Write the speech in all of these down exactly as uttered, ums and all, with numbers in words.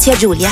zia Giulia.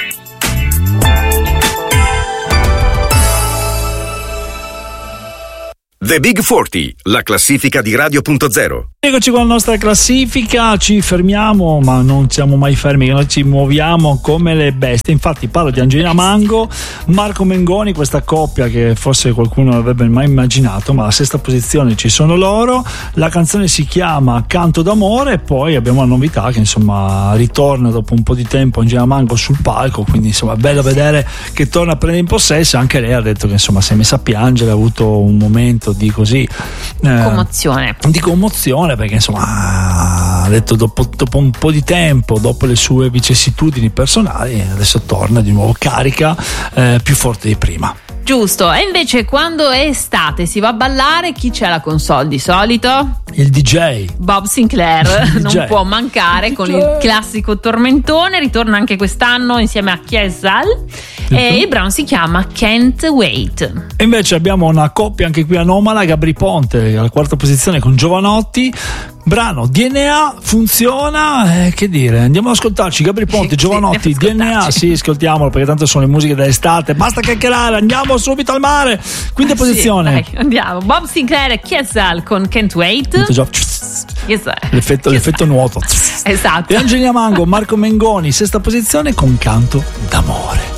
The Big quaranta, la classifica di Radio punto zero. Eccoci con la nostra classifica, ci fermiamo ma non siamo mai fermi, noi ci muoviamo come le bestie. Infatti parlo di Angelina Mango, Marco Mengoni, questa coppia che forse qualcuno non avrebbe mai immaginato, ma alla sesta posizione ci sono loro. La canzone si chiama Canto d'amore e poi abbiamo la novità che insomma ritorna dopo un po' di tempo Angelina Mango sul palco, quindi insomma è bello vedere che torna a prendere in possesso. Anche lei ha detto che insomma si è messa a piangere, ha avuto un momento di così eh, commozione di commozione perché insomma ha detto dopo, dopo un po' di tempo, dopo le sue vicissitudini personali, adesso torna di nuovo carica, eh, più forte di prima. Giusto. E invece quando è estate si va a ballare, chi c'è alla console di solito? Il D J Bob Sinclair. Il D J Non può mancare con il classico tormentone. Ritorna anche quest'anno insieme a Chiesal e il brano si chiama Can't Wait. E invece abbiamo una coppia anche qui anomala, Gabri Ponte alla quarta posizione con Giovanotti, brano D N A, funziona, eh, che dire, andiamo ad ascoltarci Gabri Ponte, Giovanotti, sì, D N A, sì, ascoltiamolo perché tanto sono le musiche dell'estate, basta chiacchierare, andiamo subito al mare. Quinta Ah, posizione, sì, dai, andiamo. Bob Sinclair e Chiesal con Can't Wait. già, Yes, l'effetto, l'effetto nuoto. Esatto. E Angelina Mango, Marco Mengoni, sesta posizione con Canto d'amore.